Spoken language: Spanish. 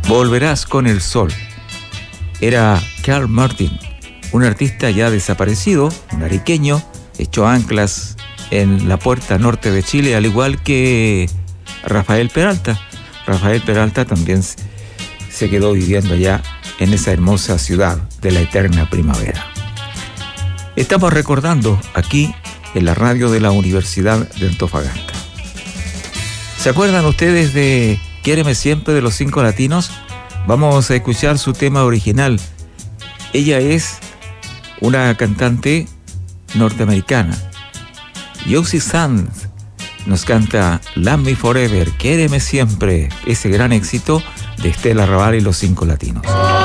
Volverás con el sol. Era Carl Martin, un artista ya desaparecido, un ariqueño, echó anclas en la puerta norte de Chile, al igual que Rafael Peralta. Rafael Peralta también se quedó viviendo allá en esa hermosa ciudad de la eterna primavera. Estamos recordando aquí en la radio de la Universidad de Antofagasta. ¿Se acuerdan ustedes de Quiéreme Siempre de los Cinco Latinos? Vamos a escuchar su tema original. Ella es una cantante norteamericana. Josie Sands nos canta Love Me Forever, Quiéreme Siempre, ese gran éxito de Estela Raval y los Cinco Latinos.